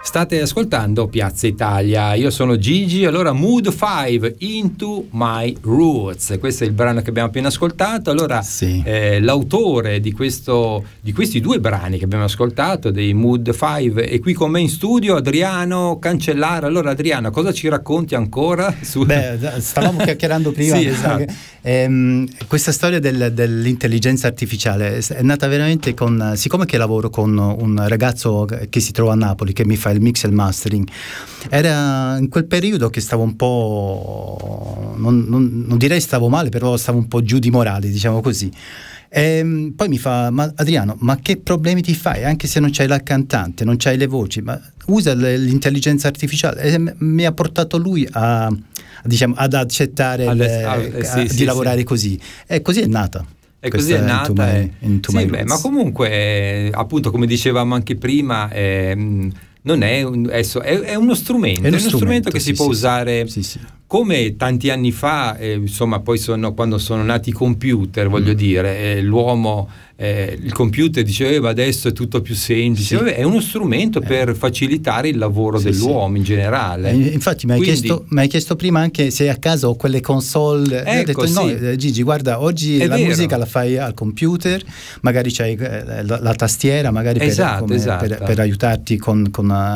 State ascoltando Piazza Italia, io sono Gigi. Allora, Mood 5, Into My Roots, questo è il brano che abbiamo appena ascoltato. Allora, sì. L'autore di questi due brani che abbiamo ascoltato, dei Mood 5, è qui con me in studio, Adriano Cancellara. Allora, Adriano, cosa ci racconti ancora? Stavamo chiacchierando prima. Sì, esatto. Questa storia dell'intelligenza artificiale è nata veramente siccome che lavoro con un ragazzo che si trova a Napoli, che mi fa il mix e il mastering. Era in quel periodo che stavo un po', non direi stavo male, però stavo un po' giù di morale, diciamo così. E poi mi fa: ma Adriano, ma che problemi ti fai? Anche se non c'hai la cantante, non c'hai le voci, ma usa l'intelligenza artificiale. E mi ha portato lui ad accettare di lavorare così. E così è nata. E così è nata. Ma comunque, appunto, come dicevamo anche prima, non è uno strumento, è uno strumento che si può usare. Sì. Come tanti anni fa, insomma, poi quando sono nati i computer, voglio dire, l'uomo, il computer diceva adesso è tutto più semplice. Sì. Vabbè, è uno strumento per facilitare il lavoro dell'uomo in generale. Infatti mi hai chiesto prima anche se a casa ho quelle console. Ecco, ho detto no, Gigi, guarda, oggi la musica la fai al computer, magari c'hai la tastiera, magari per aiutarti con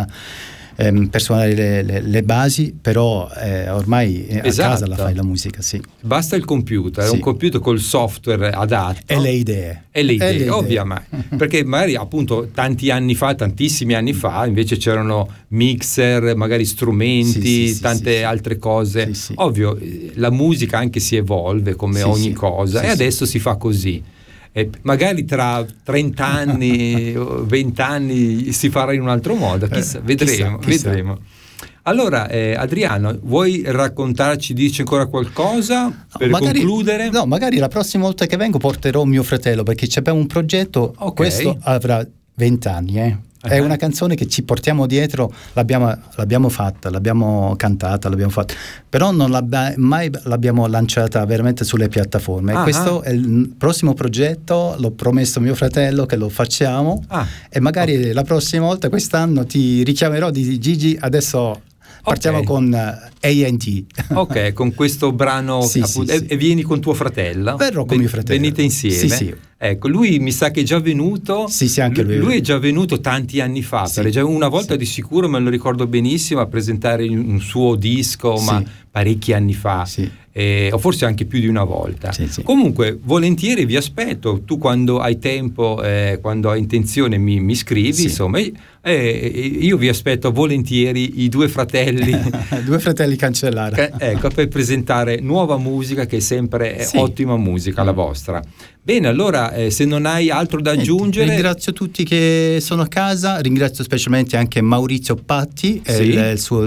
per suonare le basi, però ormai a casa la fai la musica, sì. Basta il computer, è un computer col software adatto. E le idee, ovviamente. Perché magari appunto tantissimi anni fa, invece c'erano mixer, magari strumenti, tante altre cose. Sì. Ovvio, la musica anche si evolve come ogni cosa, e adesso si fa così. E magari tra 30 anni o 20 anni si farà in un altro modo, chissà, vedremo. Allora, Adriano, vuoi raccontarci, dirci ancora qualcosa per concludere? No, magari la prossima volta che vengo porterò mio fratello, perché abbiamo un progetto. Questo avrà 20 anni, È una canzone che ci portiamo dietro, l'abbiamo fatta, l'abbiamo cantata, però non mai l'abbiamo lanciata veramente sulle piattaforme. Questo è il prossimo progetto, l'ho promesso a mio fratello che lo facciamo, e magari la prossima volta, quest'anno, ti richiamerò di Gigi, adesso partiamo con A&T. Ok, con questo brano e vieni con tuo fratello? Verrò con mio fratello. Venite insieme? Sì. Ecco, lui mi sa che è già venuto. Sì, anche lui. Lui è già venuto tanti anni fa, una volta di sicuro, me lo ricordo benissimo, a presentare un suo disco, ma parecchi anni fa. O forse anche più di una volta. Comunque, volentieri vi aspetto. Tu, quando hai tempo, quando hai intenzione, mi scrivi, insomma. Io vi aspetto volentieri, i due fratelli Cancellara, per presentare nuova musica, che è sempre ottima musica la vostra. Bene, allora, se non hai altro da aggiungere, ringrazio tutti che sono a casa, ringrazio specialmente anche Maurizio Patti, il suo,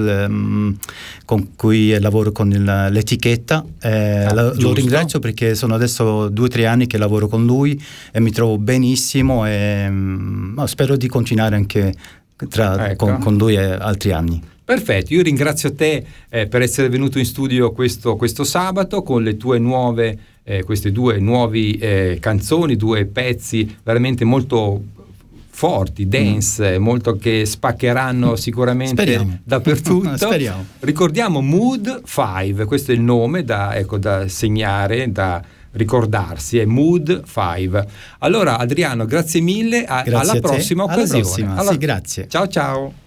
con cui lavoro con l'etichetta. Lo ringrazio perché sono adesso 2 o 3 anni che lavoro con lui e mi trovo benissimo, e spero di continuare anche con lui altri anni. Perfetto, io ringrazio te per essere venuto in studio questo sabato con le tue nuove queste 2 nuove canzoni, 2 pezzi veramente molto forti, dance, molto, che spaccheranno sicuramente dappertutto. Speriamo. Ricordiamo Mood 5, questo è il nome da segnare, da ricordarsi, è Mood 5. Allora, Adriano, grazie mille, alla prossima occasione. Grazie. Ciao.